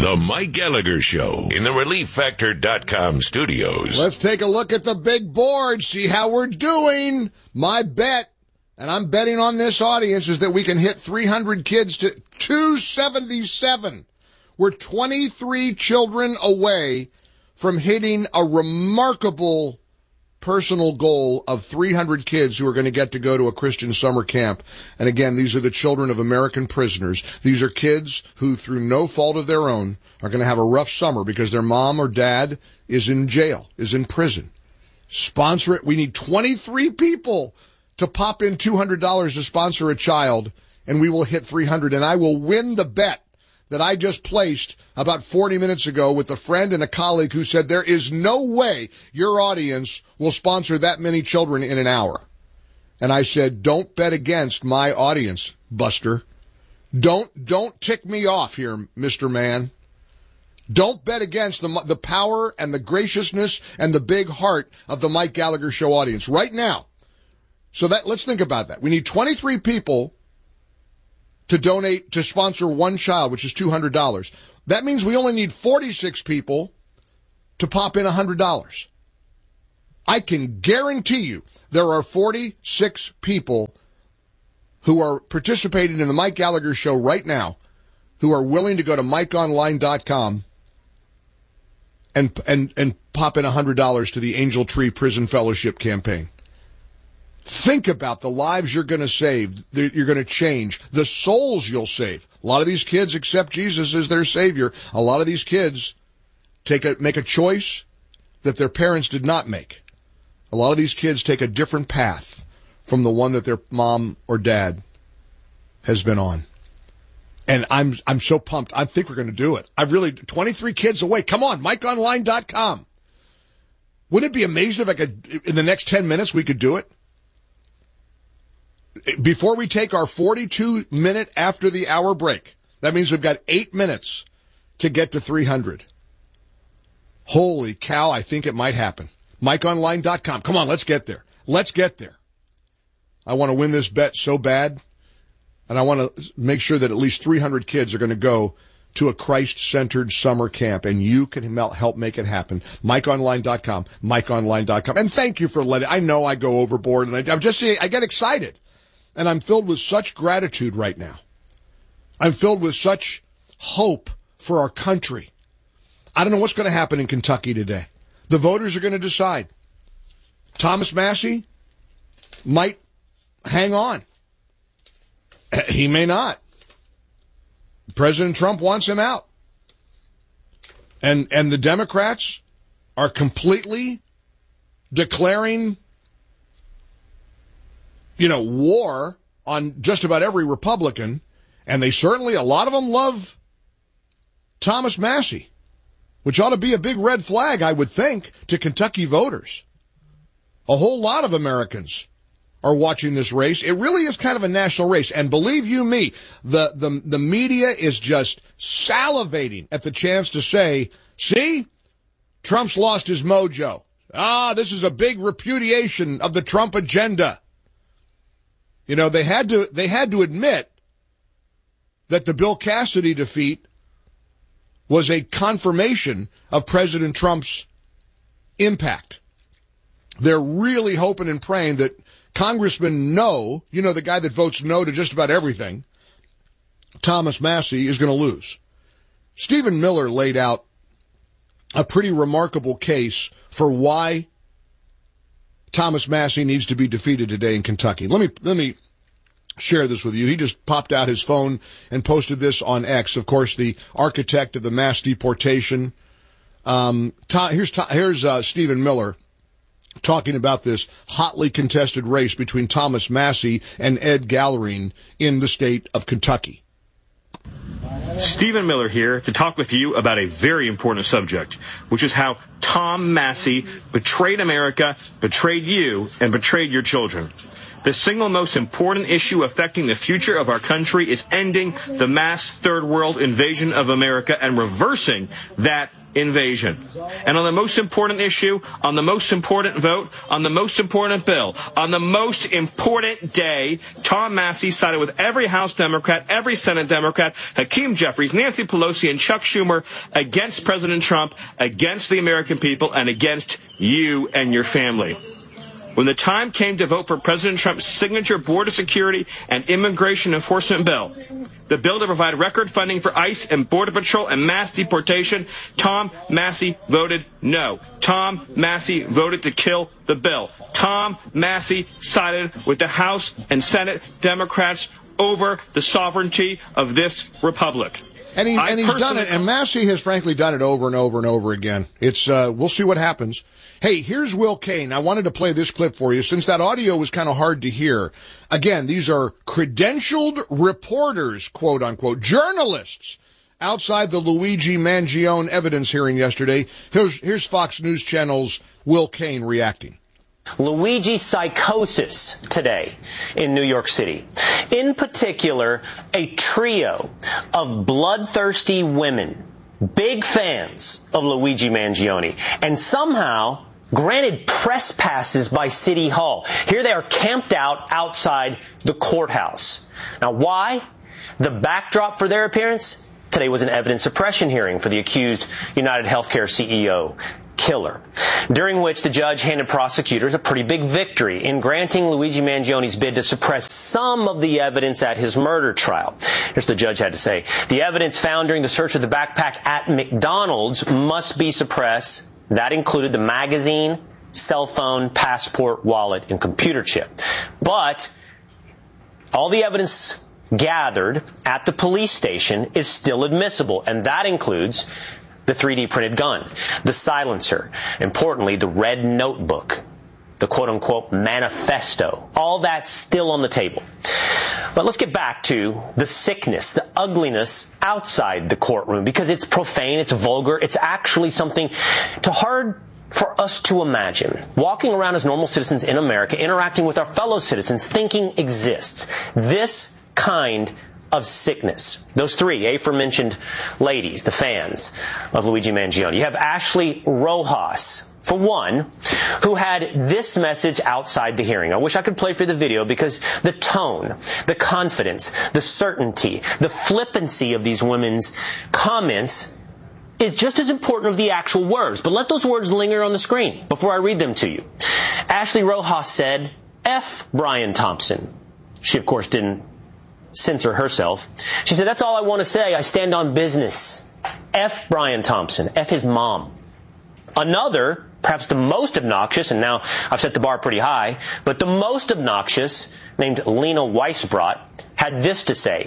The Mike Gallagher Show in the ReliefFactor.com studios. Let's take a look at the big board, see how we're doing. My bet, and I'm betting on this audience, is that we can hit 300 kids to 277. We're 23 children away from hitting a remarkable personal goal of 300 kids who are going to get to go to a Christian summer camp. And again, these are the children of American prisoners. These are kids who, through no fault of their own, are going to have a rough summer because their mom or dad is in jail, is in prison. Sponsor it. We need 23 people to pop in $200 to sponsor a child, and we will hit 300. And I will win the bet that I just placed about 40 minutes ago with a friend and a colleague who said there is no way your audience will sponsor that many children in an hour. And I said, don't bet against my audience, Buster. Don't tick me off here, Mr. Man. Don't bet against the power and the graciousness and the big heart of the Mike Gallagher Show audience right now. So let's think about that. We need 23 people to donate, to sponsor one child, which is $200. That means we only need 46 people to pop in $100. I can guarantee you there are 46 people who are participating in the Mike Gallagher Show right now who are willing to go to MikeOnline.com and pop in $100 to the Angel Tree Prison Fellowship campaign. Think about the lives you're going to save, that you're going to change, the souls you'll save. A lot of these kids accept Jesus as their Savior. A lot of these kids make a choice that their parents did not make. A lot of these kids take a different path from the one that their mom or dad has been on. And I'm so pumped. I think we're going to do it. 23 kids away. Come on, MikeOnline.com. Wouldn't it be amazing if in the next 10 minutes we could do it? Before we take our 42-minute after the hour break, that means we've got 8 minutes to get to 300. Holy cow, I think it might happen. MikeOnline.com. Come on, let's get there. Let's get there. I want to win this bet so bad, and I want to make sure that at least 300 kids are going to go to a Christ-centered summer camp, and you can help make it happen. MikeOnline.com, MikeOnline.com. And thank you for I know I go overboard, and I get excited. And I'm filled with such gratitude right now. I'm filled with such hope for our country. I don't know what's going to happen in Kentucky today. The voters are going to decide. Thomas Massie might hang on. He may not. President Trump wants him out. And the Democrats are completely declaring war on just about every Republican, and a lot of them love Thomas Massie, which ought to be a big red flag, I would think, to Kentucky voters. A whole lot of Americans are watching this race. It really is kind of a national race, and believe you me, the media is just salivating at the chance to say, see, Trump's lost his mojo. This is a big repudiation of the Trump agenda. They had to admit that the Bill Cassidy defeat was a confirmation of President Trump's impact. They're really hoping and praying that Congressman No, the guy that votes no to just about everything, Thomas Massie, is going to lose. Stephen Miller laid out a pretty remarkable case for why Thomas Massie needs to be defeated today in Kentucky. Let me share this with you. He just popped out his phone and posted this on X. Of course, the architect of the mass deportation. Here's Stephen Miller talking about this hotly contested race between Thomas Massie and Ed Gallerine in the state of Kentucky. Stephen Miller here to talk with you about a very important subject, which is how Tom Massie betrayed America, betrayed you, and betrayed your children. The single most important issue affecting the future of our country is ending the mass third world invasion of America and reversing that invasion. And on the most important issue, on the most important vote, on the most important bill, on the most important day, Tom Massie sided with every House Democrat, every Senate Democrat, Hakeem Jeffries, Nancy Pelosi, and Chuck Schumer against President Trump, against the American people, and against you and your family. When the time came to vote for President Trump's signature border security and immigration enforcement bill, the bill to provide record funding for ICE and Border Patrol and mass deportation, Tom Massie voted no. Tom Massie voted to kill the bill. Tom Massie sided with the House and Senate Democrats over the sovereignty of this republic. And he's done it, and Massie has frankly done it over and over and over again. It's we'll see what happens. Hey, here's Will Cain. I wanted to play this clip for you since that audio was kind of hard to hear. Again, these are credentialed reporters, quote unquote, journalists outside the Luigi Mangione evidence hearing yesterday. Here's Fox News Channel's Will Cain reacting. Luigi psychosis today in New York City. In particular, a trio of bloodthirsty women, big fans of Luigi Mangione, and somehow granted press passes by City Hall. Here they are camped out outside the courthouse. Now, why? The backdrop for their appearance? Today was an evidence suppression hearing for the accused United Healthcare CEO killer, during which the judge handed prosecutors a pretty big victory in granting Luigi Mangione's bid to suppress some of the evidence at his murder trial. Here's what the judge had to say. The evidence found during the search of the backpack at McDonald's must be suppressed. That included the magazine, cell phone, passport, wallet, and computer chip. But all the evidence gathered at the police station is still admissible, and that includes the 3D printed gun, the silencer, importantly, the red notebook, the quote-unquote manifesto. All that's still on the table. But let's get back to the sickness, the ugliness outside the courtroom, because it's profane, it's vulgar, it's actually something too hard for us to imagine. Walking around as normal citizens in America, interacting with our fellow citizens, thinking exists. This kind of sickness. Those three aforementioned ladies, the fans of Luigi Mangione. You have Ashley Rojas, for one, who had this message outside the hearing. I wish I could play for the video because the tone, the confidence, the certainty, the flippancy of these women's comments is just as important as the actual words. But let those words linger on the screen before I read them to you. Ashley Rojas said, F. Brian Thompson. She, of course, didn't censor herself. She said, that's all I want to say. I stand on business. F. Brian Thompson. F. his mom. Another, perhaps the most obnoxious, and now I've set the bar pretty high, but the most obnoxious, named Lena Weisbrot, had this to say.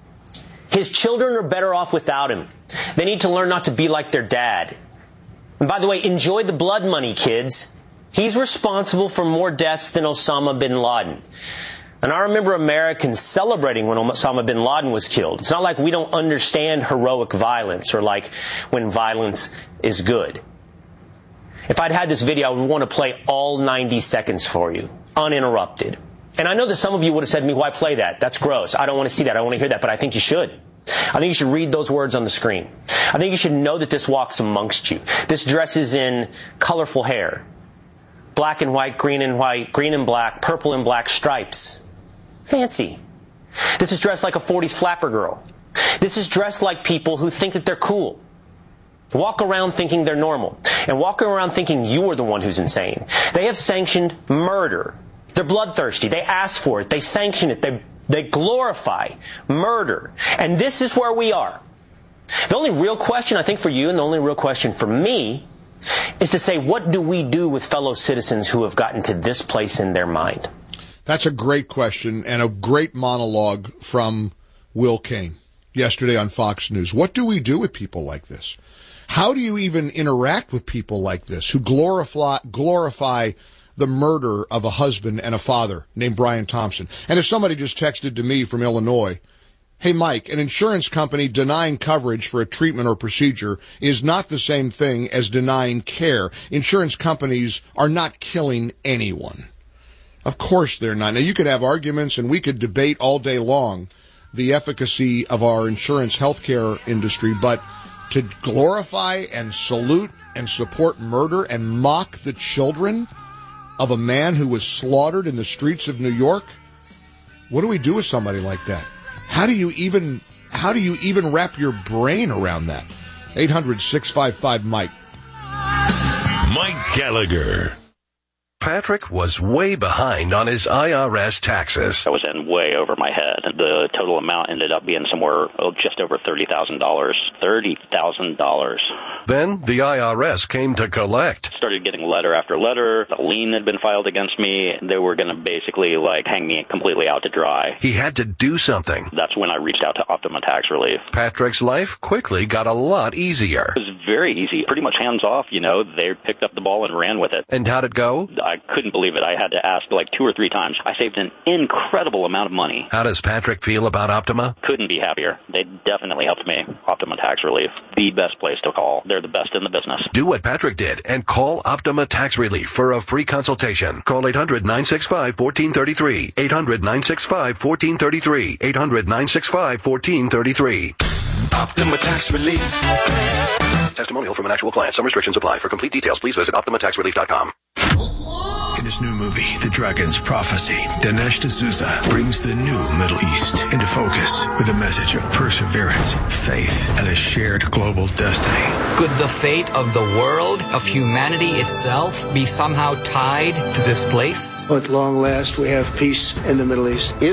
His children are better off without him. They need to learn not to be like their dad. And by the way, enjoy the blood money, kids. He's responsible for more deaths than Osama bin Laden. And I remember Americans celebrating when Osama bin Laden was killed. It's not like we don't understand heroic violence or like when violence is good. If I'd had this video, I would want to play all 90 seconds for you, uninterrupted. And I know that some of you would have said to me, why play that? That's gross. I don't want to see that. I don't want to hear that. But I think you should. I think you should read those words on the screen. I think you should know that this walks amongst you. This dress is in colorful hair. Black and white, green and black, purple and black stripes. Fancy. This is dressed like a 40s flapper girl. This is dressed like people who think that they're cool. Walk around thinking they're normal. And walk around thinking you are the one who's insane. They have sanctioned murder. They're bloodthirsty. They ask for it. They sanction it. They glorify murder. And this is where we are. The only real question, I think, for you, and the only real question for me, is to say, what do we do with fellow citizens who have gotten to this place in their mind? That's a great question and a great monologue from Will Cain yesterday on Fox News. What do we do with people like this? How do you even interact with people like this who glorify the murder of a husband and a father named Brian Thompson? And if somebody just texted to me from Illinois, hey, Mike, an insurance company denying coverage for a treatment or procedure is not the same thing as denying care. Insurance companies are not killing anyone. Of course they're not. Now, you could have arguments, and we could debate all day long the efficacy of our insurance healthcare industry, but to glorify and salute and support murder and mock the children of a man who was slaughtered in the streets of New York? What do we do with somebody like that? How do you even wrap your brain around that? 800-655-MIKE. Mike Gallagher. Patrick was way behind on his IRS taxes. I was in way over my head. The total amount ended up being somewhere just over $30,000. $30,000. Then the IRS came to collect. Started getting letter after letter. A lien had been filed against me. They were going to basically hang me completely out to dry. He had to do something. That's when I reached out to Optima Tax Relief. Patrick's life quickly got a lot easier. It was very easy. Pretty much hands off, They picked up the ball and ran with it. And how'd it go? I couldn't believe it. I had to ask 2 or 3 times. I saved an incredible amount of money. How does Patrick feel about Optima? Couldn't be happier. They definitely helped me. Optima Tax Relief, the best place to call. They're the best in the business. Do what Patrick did and call Optima Tax Relief for a free consultation. Call 800-965-1433. 800-965-1433. 800-965-1433. Optima Tax Relief. Testimonial from an actual client. Some restrictions apply. For complete details, please visit OptimaTaxRelief.com. In his new movie, The Dragon's Prophecy, Dinesh D'Souza brings the new Middle East into focus with a message of perseverance, faith, and a shared global destiny. Could the fate of the world, of humanity itself, be somehow tied to this place? At long last, we have peace in the Middle East.